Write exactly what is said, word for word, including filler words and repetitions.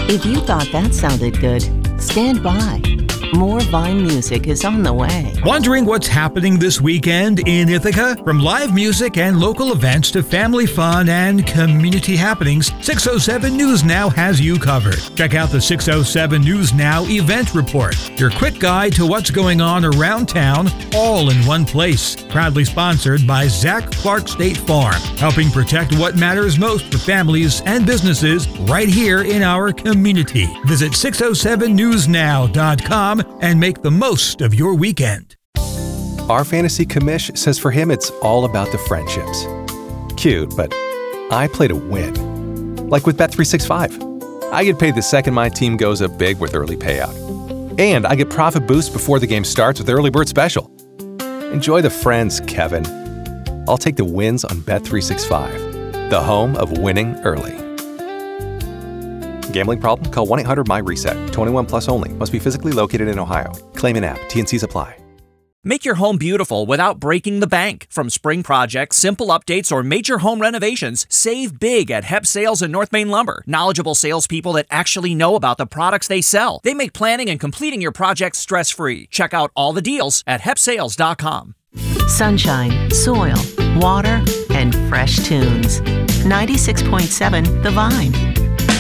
If you thought that sounded good, stand by. More Vine music is on the way. Wondering what's happening this weekend in Ithaca? From live music and local events to family fun and community happenings, six oh seven News Now has you covered. Check out the six oh seven News Now event report, your quick guide to what's going on around town, all in one place. Proudly sponsored by Zach Clark State Farm, helping protect what matters most for families and businesses right here in our community. Visit six oh seven news now dot com and make the most of your weekend. Our fantasy commish says for him it's all about the friendships. Cute, but I play to win. Like with Bet three sixty-five. I get paid the second my team goes up big with early payout. And I get profit boost before the game starts with Early Bird Special. Enjoy the friends, Kevin. I'll take the wins on Bet three sixty-five, the home of winning early. Gambling problem? Call one eight hundred M Y reset. twenty-one plus only. Must be physically located in Ohio. Claim in app. T and C's apply. Make your home beautiful without breaking the bank. From spring projects, simple updates, or major home renovations, save big at Hep Sales and North Main Lumber. Knowledgeable salespeople that actually know about the products they sell. They make planning and completing your projects stress-free. Check out all the deals at hep sales dot com. Sunshine, soil, water, and fresh tunes. ninety-six point seven The Vine.